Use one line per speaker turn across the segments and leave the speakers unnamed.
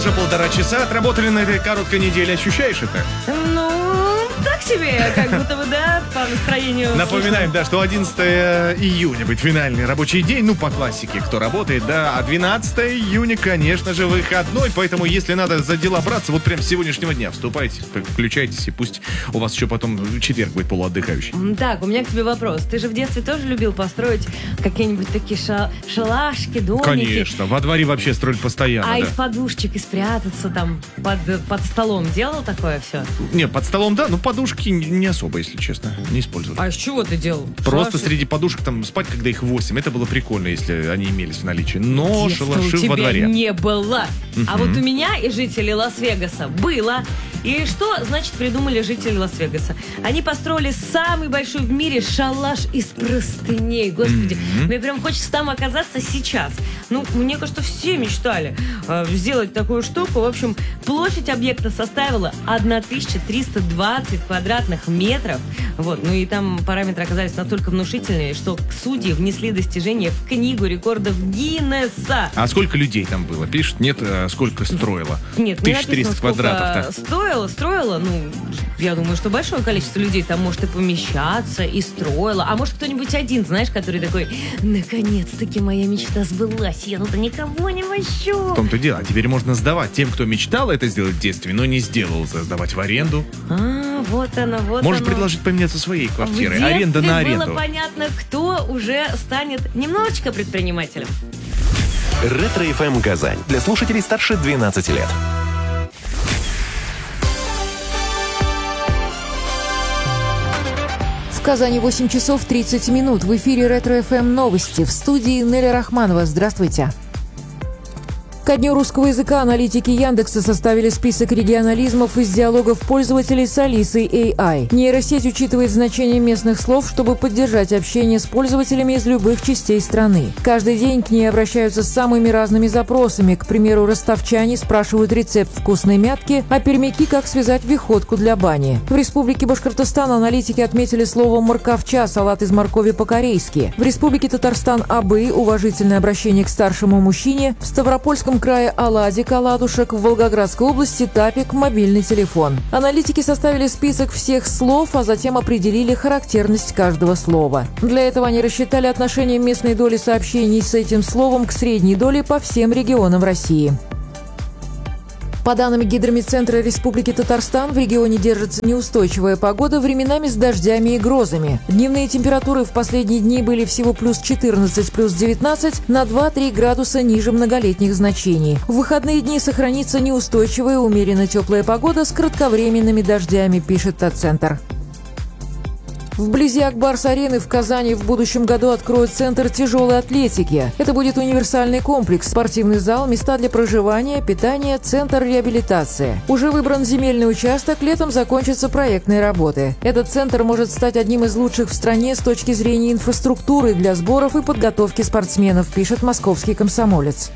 уже 1,5 часа отработали на этой короткой неделе. Ощущаешь это?
Ну, так себе, как будто бы, да, по настроению.
Напоминаем, да, что 11 июня будет финальный рабочий день, ну, по классике, кто работает, да, а 12 июня, конечно же, выходной, поэтому, если надо за дела браться, вот прям с сегодняшнего дня вступайте, включайтесь, и пусть у вас еще потом четверг будет полуотдыхающий.
Так, у меня к тебе вопрос. Ты же в детстве тоже любил построить какие-нибудь такие шалашки, домики?
Конечно, во дворе вообще строили постоянно,
А
да.
из подушечек и спрятаться там под столом делал такое все?
Не, под столом, да, но подушки не особо, если честно, не использовали.
А из чего ты делал?
Просто среди подушек там спать, когда их 8. Это было прикольно, если они имелись в наличии. Но
Детства
шалаши
у тебя
во дворе.
не было. А вот у меня и жителей Лас-Вегаса было. И что, значит, придумали жители Лас-Вегаса? Они построили самый большой в мире шалаш из простыней. Господи, мне прям хочется там оказаться сейчас. Ну, мне кажется, все мечтали сделать такую штуку. В общем, площадь объекта составила 1320 квадратных метров. Вот, ну и там параметры оказались настолько внушительные, что судьи внесли достижение в книгу рекордов Гиннесса.
А сколько людей там было? Пишет, нет, сколько строило?
Нет, не
1300
написано,
квадратов-то.
сколько строила, ну, я думаю, что большое количество людей там может и помещаться, и строила. А может кто-нибудь один, знаешь, который такой: наконец-таки моя мечта сбылась, я тут никого не мощу.
В том-то и дело. А теперь можно сдавать тем, кто мечтал это сделать в детстве, но не сделал, сдавать в аренду.
Вот оно, вот
Можешь
оно.
предложить поменяться своей
В
квартирой.
детстве
Аренда на аренду.
было понятно, кто уже станет немножечко предпринимателем.
Ретро-ФМ Казань. Для слушателей старше 12 лет.
В Казани 8 часов 30 минут. В эфире Ретро-ФМ новости. В студии Неля Рахманова. Здравствуйте. Ко дню русского языка аналитики Яндекса составили список регионализмов из диалогов пользователей с Алисой AI. Нейросеть учитывает значение местных слов, чтобы поддержать общение с пользователями из любых частей страны. Каждый день к ней обращаются с самыми разными запросами. К примеру, ростовчане спрашивают рецепт вкусной мятки, а пермяки – как связать виходку для бани. В Республике Башкортостан аналитики отметили слово «морковча» – салат из моркови по-корейски. В Республике Татарстан – абы – уважительное обращение к старшему мужчине. В Ставропольском крае оладик, оладушек, в Волгоградской области тапик, мобильный телефон. Аналитики составили список всех слов, а затем определили характерность каждого слова. Для этого они рассчитали отношение местной доли сообщений с этим словом к средней доле по всем регионам России. По данным Гидромедцентра Республики Татарстан, в регионе держится неустойчивая погода, временами с дождями и грозами. Дневные температуры в последние дни были всего плюс 14, плюс 19, на 2-3 градуса ниже многолетних значений. В выходные дни сохранится неустойчивая, умеренно теплая погода с кратковременными дождями, пишет Татцентр. Вблизи Акбарс-арены в Казани в будущем году откроют центр тяжелой атлетики. Это будет универсальный комплекс, спортивный зал, места для проживания, питания, центр реабилитации. Уже выбран земельный участок, летом закончатся проектные работы. Этот центр может стать одним из лучших в стране с точки зрения инфраструктуры для сборов и подготовки спортсменов, пишет московский «Комсомолец».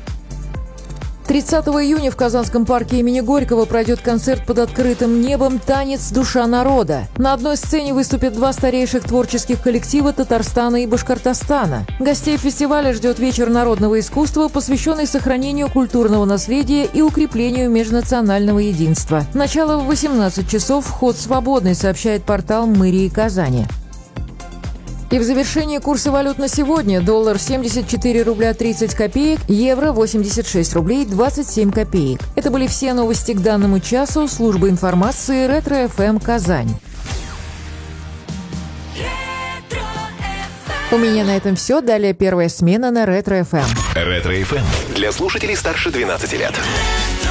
30 июня в Казанском парке имени Горького пройдет концерт под открытым небом «Танец. Душа народа». На одной сцене выступят два старейших творческих коллектива Татарстана и Башкортостана. Гостей фестиваля ждет вечер народного искусства, посвященный сохранению культурного наследия и укреплению межнационального единства. Начало в 18 часов, вход свободный, сообщает портал мэрии Казани. И в завершении курсы валют на сегодня. Доллар 74 рубля 30 копеек, евро 86 рублей 27 копеек. Это были все новости к данному часу. Служба информации Ретро-ФМ Казань. У меня на этом все. Далее первая смена на Ретро-ФМ.
Ретро-ФМ для слушателей старше 12 лет.